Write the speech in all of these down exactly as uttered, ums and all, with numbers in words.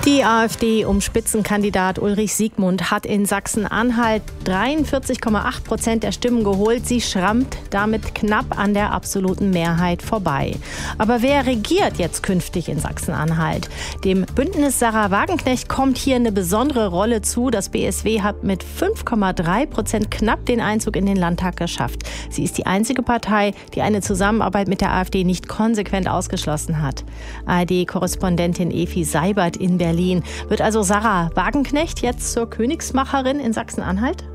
Die AfD um Spitzenkandidat Ulrich Siegmund hat in Sachsen-Anhalt dreiundvierzig Komma acht Prozent der Stimmen geholt. Sie schrammt damit knapp an der absoluten Mehrheit vorbei. Aber wer regiert jetzt künftig in Sachsen-Anhalt? Dem Bündnis Sarah Wagenknecht kommt hier eine besondere Rolle zu. Das B S W hat mit fünf Komma drei Prozent knapp den Einzug in den Landtag geschafft. Sie ist die einzige Partei, die eine Zusammenarbeit mit der AfD nicht konsequent ausgeschlossen hat. A R D-Korrespondentin Evi Seibert in Berlin. Wird also Sarah Wagenknecht jetzt zur Königsmacherin in Sachsen-Anhalt?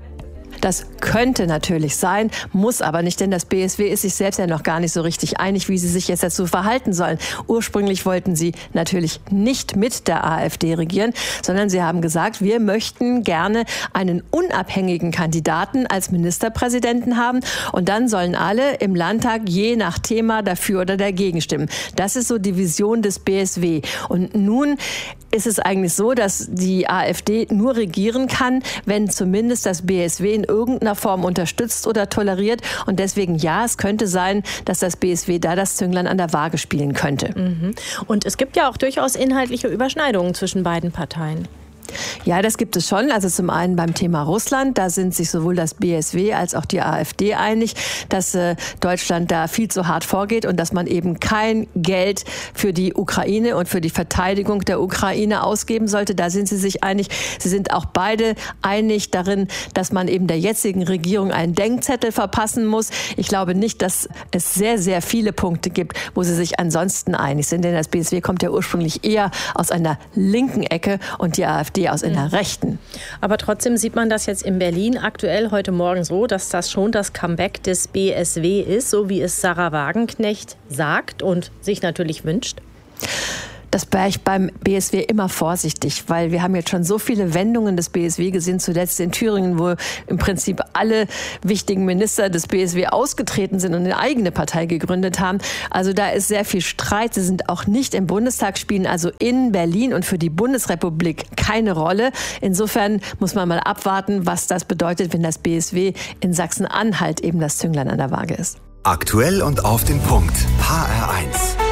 Das könnte natürlich sein, muss aber nicht, denn das B S W ist sich selbst ja noch gar nicht so richtig einig, wie sie sich jetzt dazu verhalten sollen. Ursprünglich wollten sie natürlich nicht mit der AfD regieren, sondern sie haben gesagt, wir möchten gerne einen unabhängigen Kandidaten als Ministerpräsidenten haben und dann sollen alle im Landtag je nach Thema dafür oder dagegen stimmen. Das ist so die Vision des B S W. Und nun ist es eigentlich so, dass die AfD nur regieren kann, wenn zumindest das B S W in irgendeiner Form unterstützt oder toleriert. Und deswegen ja, es könnte sein, dass das B S W da das Zünglein an der Waage spielen könnte. Mhm. Und es gibt ja auch durchaus inhaltliche Überschneidungen zwischen beiden Parteien. Ja, das gibt es schon. Also zum einen beim Thema Russland, da sind sich sowohl das B S W als auch die AfD einig, dass äh, Deutschland da viel zu hart vorgeht und dass man eben kein Geld für die Ukraine und für die Verteidigung der Ukraine ausgeben sollte. Da sind sie sich einig. Sie sind auch beide einig darin, dass man eben der jetzigen Regierung einen Denkzettel verpassen muss. Ich glaube nicht, dass es sehr, sehr viele Punkte gibt, wo sie sich ansonsten einig sind. Denn das B S W kommt ja ursprünglich eher aus einer linken Ecke und die AfD aus einer rechten. Aber trotzdem sieht man das jetzt in Berlin aktuell heute Morgen so, dass das schon das Comeback des B S W ist, so wie es Sarah Wagenknecht sagt und sich natürlich wünscht. Das wäre ich beim B S W immer vorsichtig, weil wir haben jetzt schon so viele Wendungen des B S W gesehen, zuletzt in Thüringen, wo im Prinzip alle wichtigen Minister des B S W ausgetreten sind und eine eigene Partei gegründet haben. Also da ist sehr viel Streit. Sie sind auch nicht im Bundestag, spielen also in Berlin und für die Bundesrepublik keine Rolle. Insofern muss man mal abwarten, was das bedeutet, wenn das B S W in Sachsen-Anhalt eben das Zünglein an der Waage ist. Aktuell und auf den Punkt. H R eins.